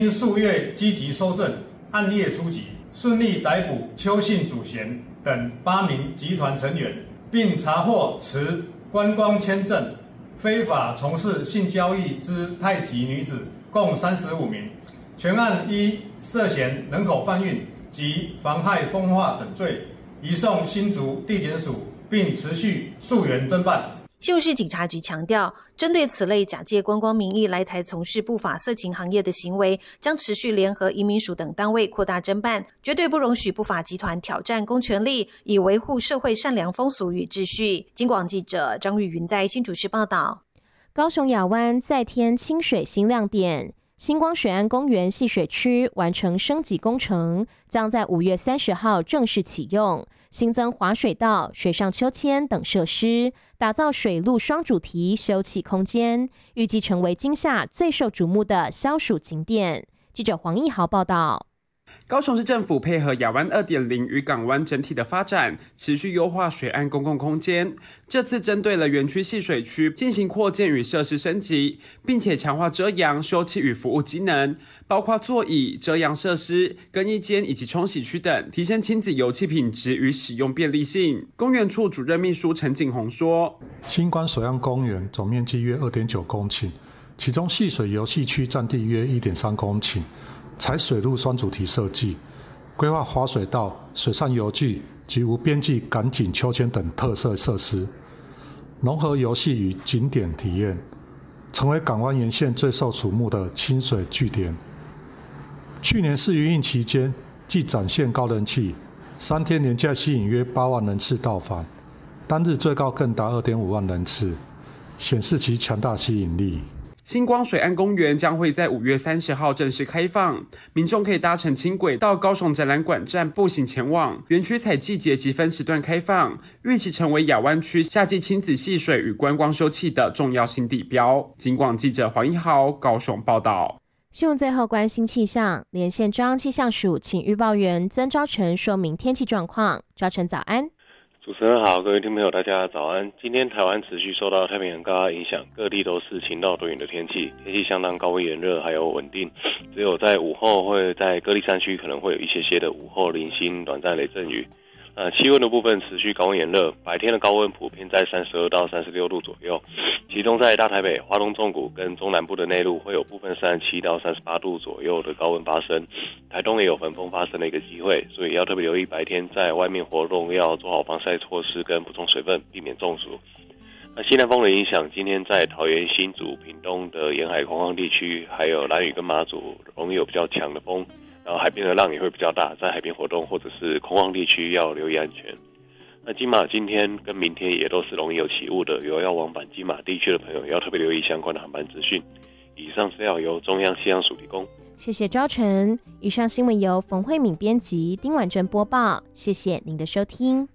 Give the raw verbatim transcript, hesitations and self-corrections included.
经数月积极搜证，暗夜出击，顺利逮捕邱姓主嫌等八名集团成员，并查获持观光签证非法从事性交易之泰籍女子共三十五名，全案依涉嫌人口贩运及妨害风化等罪，移送新竹地检署，并持续溯源侦办。 新竹市警察局强调，针对此类假借观光名义来台从事不法色情行业的行为，将持续联合移民署等单位扩大侦办，绝对不容许不法集团挑战公权力，以维护社会善良风俗与秩序。警广记者张玉云在新竹市报道。 高雄亚湾再添清水新亮点，星光水岸公园戏水区完成升级工程，将在五月三十号正式启用，新增滑水道、水上秋千等设施，打造水陆双主题休憩空间，预计成为今夏最受瞩目的消暑景点。记者黄义豪报道。 高雄市政府配合亚湾 二点零 与港湾整体的发展，持续优化水岸公共空间。这次针对了园区戏水区进行扩建与设施升级，并且强化遮阳、休憩与服务机能，包括座椅、遮阳设施、更衣间以及冲洗区等，提升亲子游憩品质与使用便利性。公园处主任秘书陈景宏说： 星光水岸公园总面积约 二点九公顷，其中戏水游戏区占地约 一点三公顷，采水陆双主题设计，规划滑水道、水上游具及无边际赶景秋千等特色设施，融合游戏与景点体验，成为港湾沿线最受瞩目的清水据点。去年试营运期间，既展现高人气，三天连假吸引约八万人次到访，单日最高更达 二点五万人次，显示其强大吸引力。 星光水岸公园将会在五月三十号正式开放，民众可以搭乘轻轨到高雄展览馆站步行前往。园区采季节及分时段开放，预期成为亚湾区夏季亲子戏水与观光休憩的重要新地标。警广记者黄一豪高雄报道。 新闻最后关心气象，连线中央气象署请预报员曾昭成说明天气状况。昭成早安。 主持人好，各位听众朋友大家早安。今天台湾持续受到太平洋高压影响，各地都是晴到多云的天气，天气相当高温炎热还有稳定，只有在午后会在各地山区可能会有一些些的午后零星短暂雷阵雨。呃，气温的部分持续高温炎热，白天的高温普遍在三十二到三十六度左右，其中在大台北、花东纵谷跟中南部的内陆会有部分三十七到三十八度左右的高温发生，台东也有焚风发生的一个机会，所以要特别留意白天在外面活动要做好防晒措施跟补充水分，避免中暑。那西南风的影响，今天在桃园、新竹、屏东的沿海空旷地区，还有兰屿跟马祖，容易有比较强的风。然后海边的浪也会比较大，在海边活动或者是空旷地区要留意安全。那金马今天跟明天也都是容易有起雾的，有要往返金马地区的朋友也要特别留意相关的航班资讯。以上资料由中央气象署提供。 谢谢昭成。以上新闻由冯慧敏编辑，丁婉珍播报。谢谢您的收听。